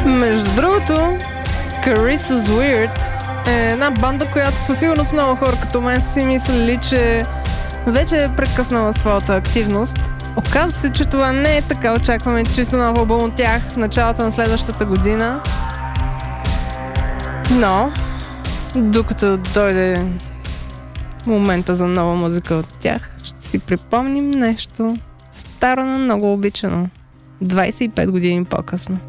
Между другото, Carissa's Weird е една банда, която със сигурност много хора като мен си мислили, че вече е прекъснала своята активност. Оказва се, че това не е така. Очакваме чисто нов албум от тях в началото на следващата година. Но, докато дойде момента за нова музика от тях, ще си припомним нещо старо, но много обичано. 25 години по-късно.